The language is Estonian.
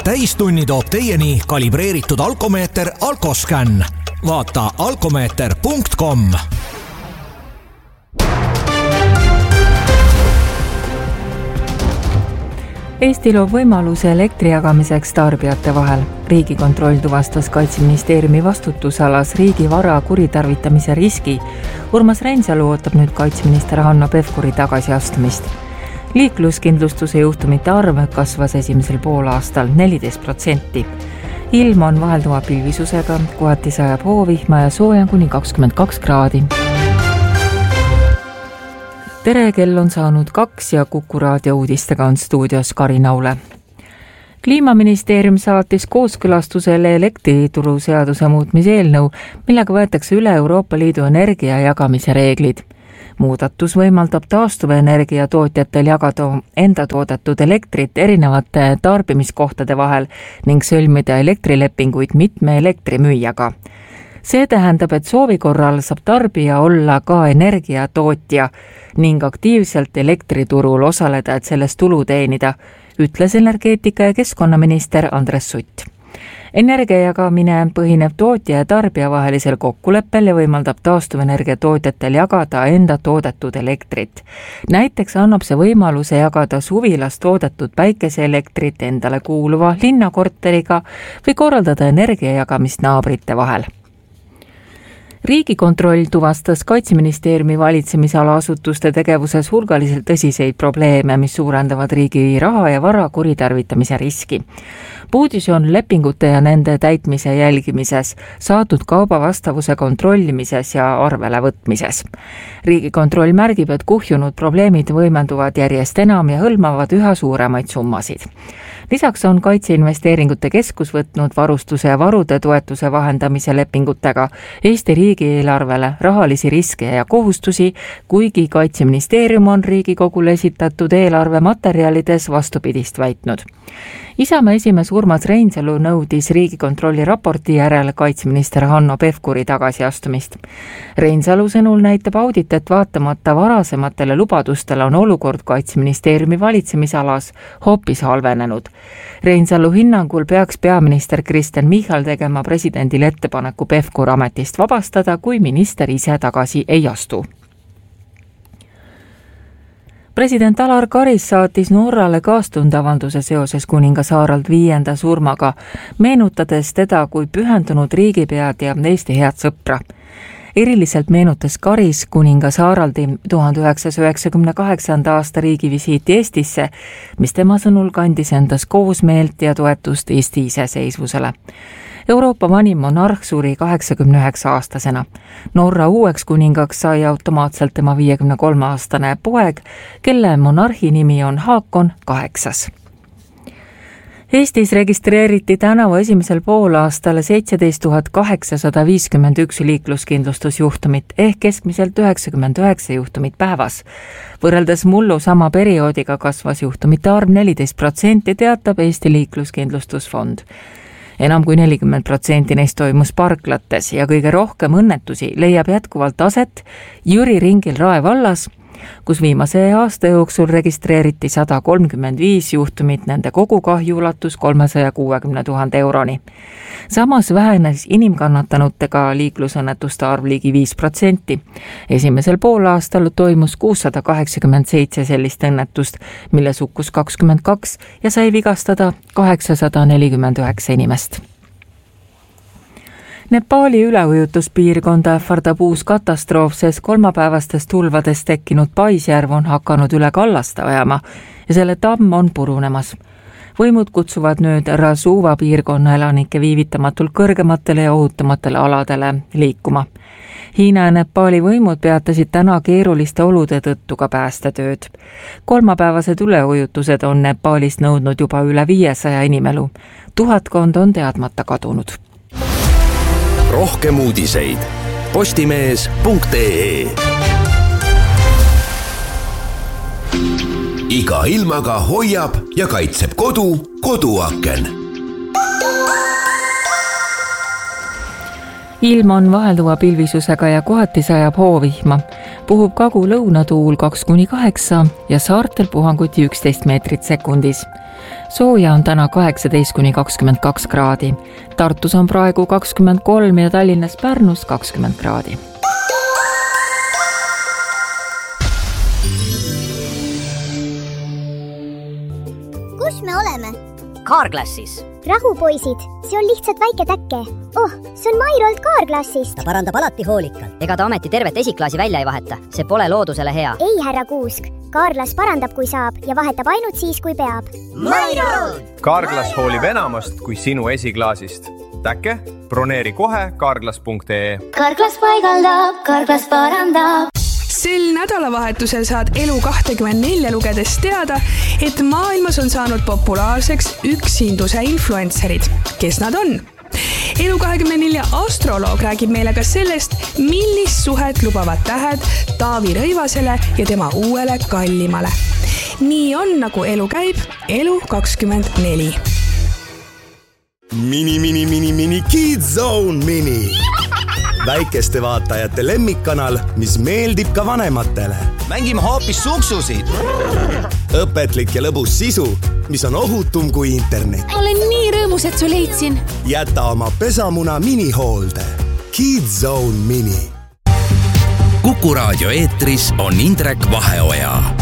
Täistunni toob teieni kalibreeritud alkomeeter Alkoscan. Vaata alkomeeter.com. Eesti loob võimaluse elektri jagamiseks tarbijate vahel. Riigikontroll tuvastas Kaitseministeeriumi vastutusalas riigi vara kuritarvitamise riski. Urmas Reinsalu ootab nüüd kaitseminister Hanno Pevkuri tagasiastumist. Liikluskindlustuse juhtumite arv kasvas esimesel poolaastal 14%. Ilm on vahelduva pilvisusega, kohati sajab hoovihma ja sooja kuni 22 kraadi. Tere, kell on saanud 2 ja Kuku raadio uudistega on stuudios Kari Naule. Kliimaministeerium saatis kooskõlastusele elektrituru seaduse muutmise eelnõu, millega võetakse üle Euroopa Liidu energia jagamise reeglid. Muudatus võimaldab taastuvenergia tootjatel jagada enda toodetud elektrit erinevate tarbimiskohtade vahel ning sõlmida elektrilepinguid mitme elektrimüüjaga. See tähendab, et soovi korral saab tarbija olla ka energiatootja ning aktiivselt elektriturul osaleda, et sellest tulu teenida, ütles energeetika- ja keskkonnaminister Andres Sutt. Energia jagamine põhineb tootja ja tarbija vahelisel kokkuleppel ja võimaldab taastuvenergia tootjatel jagada enda toodetud elektrit. Näiteks annab see võimaluse jagada suvilas toodetud päikeseelektrit endale kuuluva linnakorteriga või korraldada energia jagamist naabrite vahel. Riigikontroll tuvastas Kaitseministeeriumi valitsemisala asutuste tegevuses hulgaliselt tõsiseid probleeme, mis suurendavad riigi raha ja vara kuritarvitamise riski. Puudus on lepingute ja nende täitmise jälgimises, saadud kauba vastavuse kontrollimises ja arvele võtmises. Riigikontroll märgib, et kuhjunud probleemid võimenduvad järjest enam ja hõlmavad üha suuremaid summasid. Lisaks on Kaitseinvesteeringute Keskus võtnud varustuse ja varude toetuse vahendamise lepingutega Eesti riigieelarvele rahalisi riske ja kohustusi, kuigi Kaitseministeerium on Riigikogule esitatud eelarvematerjalides vastupidist väitnud. Isamaa esimees Urmas Reinsalu nõudis Riigikontrolli raporti järel kaitseminister Hanno Pevkuri tagasiastumist. Reinsalu sõnul näitab audit, et vaatamata varasematele lubadustele on olukord Kaitseministeeriumi valitsemisalas hoopis halvenenud. Reinsalu hinnangul peaks peaminister Kristen Michal tegema presidendile ettepaneku Pevkur ametist vabastada, kui minister ise tagasi ei astu. President Alar Karis saatis Norrale kaastundavalduse seoses kuningas Harald V surmaga, meenutades teda kui pühendunud riigipead ja Eesti head sõpra. Eriliselt meenutas Karis kuningas Haraldi 1998. aasta riigivisiiti Eestisse, mis tema sõnul kandis endas koosmeelt ja toetust Eesti iseseisvusele. Euroopa vanim monarh suri 89-aastasena. Norra uueks kuningaks sai automaatselt tema 53-aastane poeg, kelle monarhi nimi on Haakon 8. Eestis registreeriti tänavu esimesel poolaastal 17 851 liikluskindlustusjuhtumit ehk keskmiselt 99 juhtumit päevas. Võrreldes mullu sama perioodiga kasvas juhtumite arv 14%, teatab Eesti liikluskindlustusfond. Enam kui 40% neist toimus parklates ja kõige rohkem õnnetusi leiab jätkuvalt aset Jüri ringil Rae vallas, kus viimase aasta jooksul registreeriti 135 juhtumit, nende kogukahju ulatus 360 000 euroni. Samas vähenes inimkannatanutega liiklusõnnetuste arv ligi 5%. Esimesel poolaastal toimus 687 sellist õnnetust, milles hukkus 22 ja sai vigastada 849 inimest. Nepaali üleujutuspiirkonda ähvardab uus katastroof, sest kolmapäevastest tulvadest tekkinud paisjärv on hakanud üle kallasta ajama ja selle tamm on purunemas. Võimud kutsuvad nüüd Rasuva piirkonna elanikke viivitamatult kõrgematele ja ohutumatele aladele liikuma. Hiina ja Nepaali võimud peatasid täna keeruliste olude tõttu ka päästetööd. Kolmapäevased üleujutused on Nepaalist nõudnud juba üle 500 inimelu. Tuhatkond on teadmata kadunud. Rohkem uudiseid postimees.ee. Iga ilmaga hoiab ja kaitseb koduaken. Ilm on vahelduva pilvisusega ja kohati sajab hoovihma. Puhub kagu-lõunatuul 2-8 ja saartel puhanguti 11 meetrit sekundis. Sooja on täna 18–22 kraadi. Tartus on praegu 23 ja Tallinnas Pärnus 20 kraadi. Kus me oleme? Carglassis. Rahu, poisid, see on lihtsalt väike täkke. Oh, see on Mairolt Carglassist. Ta parandab alati hoolikalt. Ega ta ometi tervet esiklaasi välja ei vaheta. See pole loodusele hea. Ei, härra Kuusk. Carglass parandab, kui saab ja vahetab ainult siis, kui peab. Mairolt! Carglass hoolib enamast kui sinu esiklaasist. Täkke, broneeri kohe carglass.ee. Carglass paigaldab, Carglass parandab. Sel nädalavahetusel saad Elu24 lugedes teada, et maailmas on saanud populaarseks üksinduse influencerid. Kes nad on? Elu24 astroloog räägib meile ka sellest, millist suhet lubavad tähed Taavi Rõivasele ja tema uuele kallimale. Nii on, nagu elu käib, Elu24. Mini Kids Zone Mini. Väikeste vaatajate lemmikkanal, mis meeldib ka vanematele. Mängime hoopis suksusid. Õpetlik ja lõbus sisu, mis on ohutum kui internet. Olen nii rõõmus, et su leidsin. Jäta oma pesamuna minihoolde. Kids Zone Mini. Kuku raadio eetris on Indrek Vaheoja.